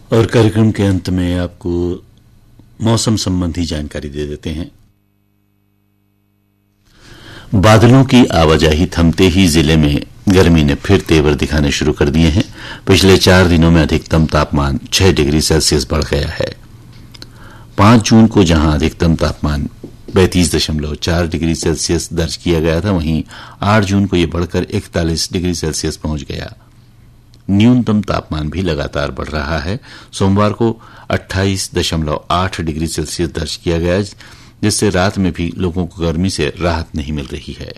और कार्यक्रम के अंत में आपको मौसम संबंधी जानकारी दे देते हैं। बादलों की आवाजाही थमते ही जिले में गर्मी ने फिर तेवर दिखाने शुरू कर दिए हैं। पिछले 4 दिनों में अधिकतम तापमान 6 डिग्री सेल्सियस बढ़ गया है। 5 जून को जहां अधिकतम तापमान 35.4 डिग्री सेल्सियस दर्ज किया गया था, वहीं 8 जून को यह बढ़कर 41 डिग्री सेल्सियस पहुंच गया। न्यूनतम तापमान भी लगातार बढ़ रहा है। सोमवार को 28.8 डिग्री सेल्सियस दर्ज किया गया, जिससे रात में भी लोगों को गर्मी से राहत नहीं मिल रही है।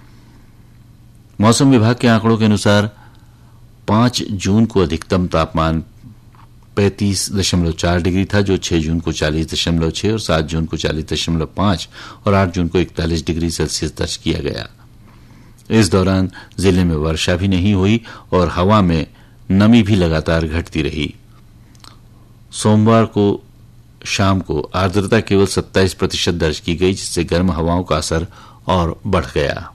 मौसम विभाग के आंकड़ों के अनुसार 5 जून को अधिकतम तापमान 35.4 डिग्री था, जो 6 जून को 40.6 और 7 जून को 40.5 और 8 जून को 41 डिग्री सेल्सियस दर्ज किया गया। इस दौरान जिले में वर्षा भी नहीं हुई और हवा में नमी भी लगातार घटती रही। सोमवार को शाम को आर्द्रता केवल 27% दर्ज की गई, जिससे गर्म हवाओं का असर और बढ़ गया।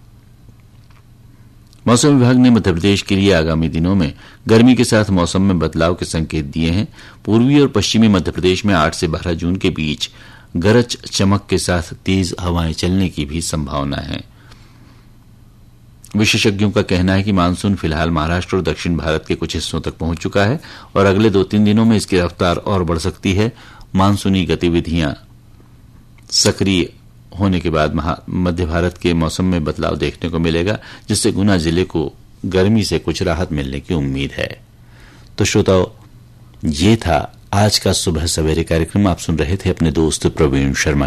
मौसम विभाग ने मध्य प्रदेश के लिए आगामी दिनों में गर्मी के साथ मौसम में बदलाव के संकेत दिए हैं। पूर्वी और पश्चिमी मध्य प्रदेश में 8 से 12 जून के बीच गरज चमक के साथ तेज हवाएं चलने की भी संभावना है। विशेषज्ञों का कहना है कि मानसून फिलहाल महाराष्ट्र और दक्षिण भारत के कुछ हिस्सों तक पहुंच चुका है और अगले 2-3 दिनों में इसकी रफ्तार और बढ़ सकती है। मानसूनी गतिविधियां सक्रिय होने के बाद मध्य भारत के मौसम में बदलाव देखने को मिलेगा, जिससे गुना जिले को गर्मी से कुछ राहत मिलने की उम्मीद है। तो श्रोताओ, ये था आज का सुबह सवेरे कार्यक्रम। आप सुन रहे थे अपने दोस्त प्रवीण शर्मा